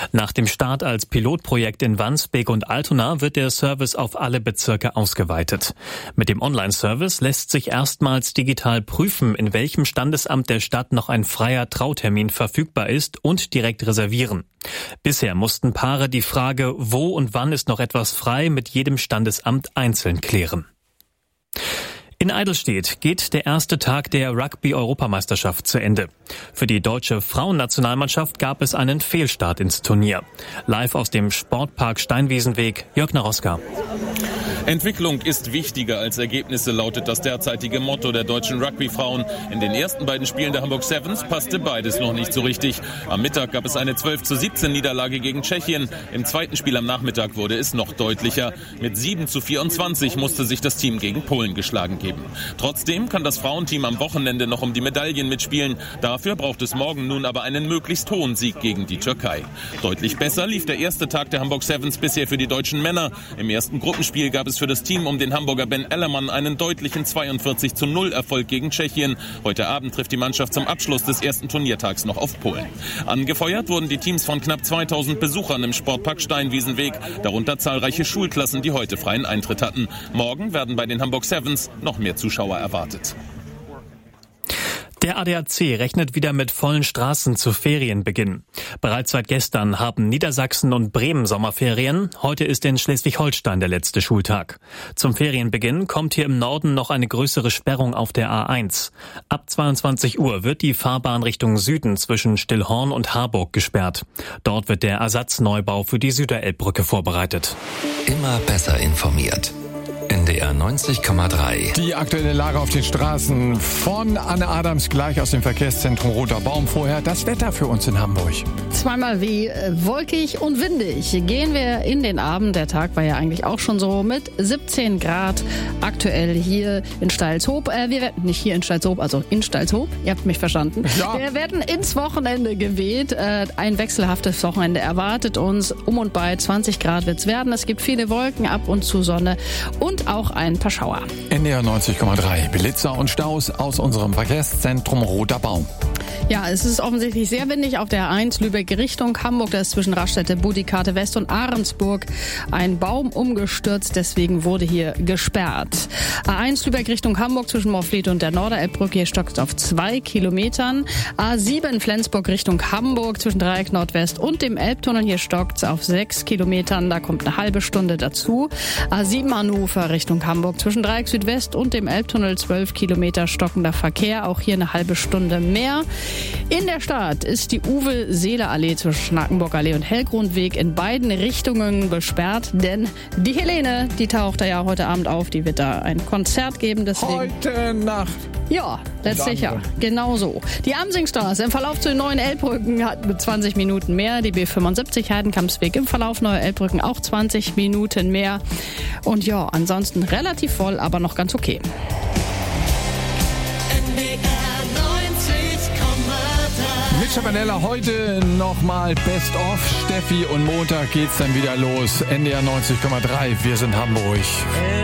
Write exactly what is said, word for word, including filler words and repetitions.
Nach dem Start als Pilotprojekt in Wandsbek und Altona wird der Service auf alle Bezirke ausgeweitet. Mit dem Online-Service lässt sich erstmals digital prüfen, in welchem Standesamt der Stadt noch ein freier Trautermin verfügbar ist und direkt reservieren. Bisher mussten Paare die Frage, wo und wann ist noch etwas frei, mit jedem Standesamt einzeln klären. In Eidelstedt geht der erste Tag der Rugby-Europameisterschaft zu Ende. Für die deutsche Frauennationalmannschaft gab es einen Fehlstart ins Turnier. Live aus dem Sportpark Steinwiesenweg, Jörg Naroska. Entwicklung ist wichtiger als Ergebnisse, lautet das derzeitige Motto der deutschen Rugby-Frauen. In den ersten beiden Spielen der Hamburg Sevens passte beides noch nicht so richtig. Am Mittag gab es eine zwölf zu siebzehn Niederlage gegen Tschechien. Im zweiten Spiel am Nachmittag wurde es noch deutlicher. Mit sieben zu vierundzwanzig musste sich das Team gegen Polen geschlagen geben. Trotzdem kann das Frauenteam am Wochenende noch um die Medaillen mitspielen. Dafür braucht es morgen nun aber einen möglichst hohen Sieg gegen die Türkei. Deutlich besser lief der erste Tag der Hamburg Sevens bisher für die deutschen Männer. Im ersten Gruppenspiel gab es für das Team um den Hamburger Ben Ellermann einen deutlichen zweiundvierzig zu null Erfolg gegen Tschechien. Heute Abend trifft die Mannschaft zum Abschluss des ersten Turniertags noch auf Polen. Angefeuert wurden die Teams von knapp zweitausend Besuchern im Sportpark Steinwiesenweg, darunter zahlreiche Schulklassen, die heute freien Eintritt hatten. Morgen werden bei den Hamburg Sevens noch mehr Zuschauer erwartet. Der A D A C rechnet wieder mit vollen Straßen zu Ferienbeginn. Bereits seit gestern haben Niedersachsen und Bremen Sommerferien. Heute ist in Schleswig-Holstein der letzte Schultag. Zum Ferienbeginn kommt hier im Norden noch eine größere Sperrung auf der A eins. Ab zweiundzwanzig Uhr wird die Fahrbahn Richtung Süden zwischen Stillhorn und Harburg gesperrt. Dort wird der Ersatzneubau für die Süderelbbrücke vorbereitet. Immer besser informiert. N D R neunzig Komma drei. Die aktuelle Lage auf den Straßen von Anne Adams gleich aus dem Verkehrszentrum Roter Baum. Vorher das Wetter für uns in Hamburg. Zweimal wie äh, wolkig und windig gehen wir in den Abend. Der Tag war ja eigentlich auch schon so mit siebzehn Grad aktuell hier in Steilshoop. Äh, wir werden nicht hier in Steilshoop, also in Steilshoop. Ihr habt mich verstanden. Ja. Wir werden ins Wochenende geweht. Äh, ein wechselhaftes Wochenende erwartet uns. Um und bei zwanzig Grad wird's werden. Es gibt viele Wolken, ab und zu Sonne und auch ein paar Schauer. N D R neunzig Komma drei. Blitzer und Staus aus unserem Verkehrszentrum Roter Baum. Ja, es ist offensichtlich sehr windig auf der A eins Lübeck Richtung Hamburg. Da ist zwischen Raststätte, Budikate West und Ahrensburg ein Baum umgestürzt. Deswegen wurde hier gesperrt. A eins Lübeck Richtung Hamburg zwischen Moorfleet und der Norderelbbrücke. Hier stockt es auf zwei Kilometern. A sieben Flensburg Richtung Hamburg zwischen Dreieck Nordwest und dem Elbtunnel. Hier stockt es auf sechs Kilometern. Da kommt eine halbe Stunde dazu. A sieben Hannover Richtung Hamburg zwischen Dreieck Südwest und dem Elbtunnel. zwölf Kilometer stockender Verkehr. Auch hier eine halbe Stunde mehr. In der Stadt ist die Uwe-Seele-Allee zwischen Schnackenburg-Allee und Hellgrundweg in beiden Richtungen besperrt, denn die Helene, die taucht da ja heute Abend auf, die wird da ein Konzert geben. Deswegen Heute Nacht. ja, letztlich ja, genau so. Die Amsingstraße im Verlauf zu den neuen Elbbrücken hat mit zwanzig Minuten mehr. Die B fünfundsiebzig Heidenkampsweg im Verlauf neue Elbbrücken auch zwanzig Minuten mehr. Und ja, ansonsten relativ voll, aber noch ganz okay. Mit Schabanella heute nochmal Best of Steffi und Montag geht's dann wieder los. N D R neunzig Komma drei. Wir sind Hamburg.